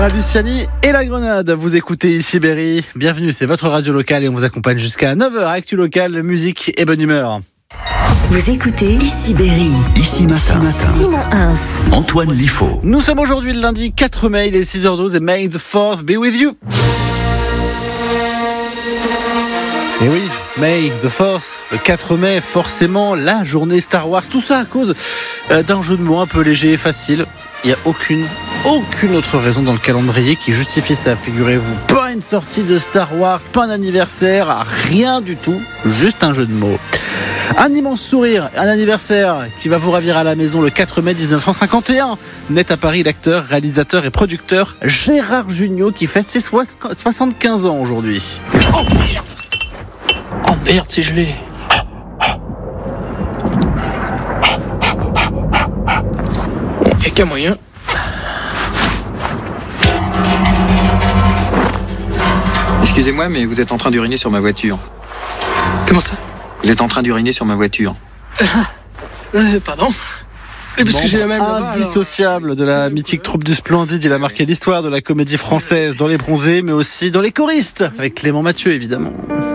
Luciani et la Grenade, vous écoutez ici Berry. Bienvenue, c'est votre radio locale et on vous accompagne jusqu'à 9h. Actu locale, musique et bonne humeur. Vous écoutez ici Berry. Ici Matin. Simon Hins. Antoine Liffaut. Nous sommes aujourd'hui le lundi 4 mai, il est 6h12 et May the 4th be with you. Et oui, May the 4th, le 4 mai, forcément la journée Star Wars. Tout ça à cause d'un jeu de mots un peu léger et facile. Il n'y a aucune autre raison dans le calendrier qui justifie ça, figurez-vous. Pas une sortie de Star Wars, pas un anniversaire, rien du tout, juste un jeu de mots. Un immense sourire, un anniversaire qui va vous ravir à la maison le 4 mai 1951. Naît à Paris l'acteur, réalisateur et producteur Gérard Jugnot qui fête ses 75 ans aujourd'hui. Oh merde, c'est gelé. Bon, y'a qu'un moyen. Excusez-moi, mais vous êtes en train d'uriner sur ma voiture. Comment ça? Vous êtes en train d'uriner sur ma voiture. Pardon? Oui, parce que j'ai la même là-bas, indissociable de la mythique troupe du Splendide, il a marqué l'histoire de la comédie française dans Les Bronzés, mais aussi dans Les Choristes, avec Clément Mathieu évidemment.